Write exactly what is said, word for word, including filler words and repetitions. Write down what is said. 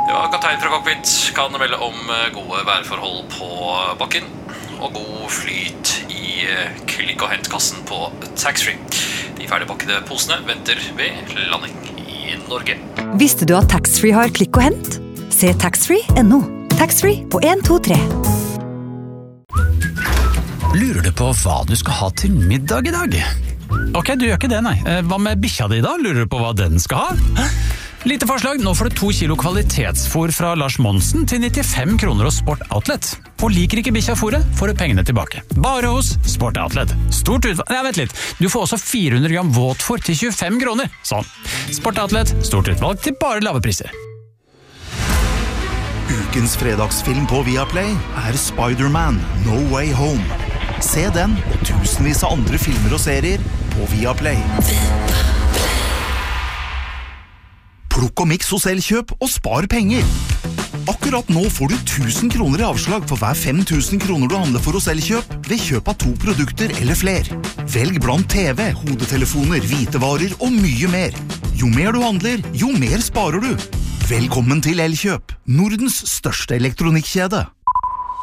Ja, kaptein fra cockpit kan melde om gode værforhold på bakken og god flyt i klikk- og hentkassen på taxfree. De ferdigpakkede posene venter ved landing i Norge. Visste du at taxfree har klikk og hent? Se taxfree punktum no. Taxfree på en to tre. Lurer du på hva du skal ha til middag i dag? Ok, du gjør ikke det, nei. Hva med bikkja di da? Lurer du på hva den skal ha? Lite forslag, nå får du to kilo kvalitetsfôr fra Lars Monsen til nittifem kroner hos Sport Outlet. Og liker ikke bikkja fôret, får du pengene tilbake. Bare hos Sport Outlet. Stort utvalg, nei, vent litt. Du får også fire hundre gram våtfôr til tjuefem kroner. Sånn. Sport Outlet, stort utvalg til bare lave priser. Ukens fredagsfilm på Viaplay er Spider-Man No Way Home. Se den og tusenvis av andre filmer og serier på Viaplay. Plukk og miks hos Elkjøp og spar penger. Akkurat nå får du tusen kroner i avslag for hver fem tusen kroner du handler for hos Elkjøp ved kjøp av to produkter eller fler. Velg blant T V, hodetelefoner, hvitevarer og mye mer. Jo mer du handler, jo mer sparer du. Velkommen til Elkjøp, Nordens største elektronikkjede.